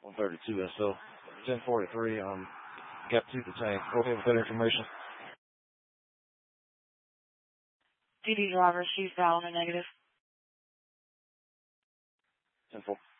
132 SO. 1043, got 2 detained. Go ahead with that information. PD driver, she's valid and negative. 10-4.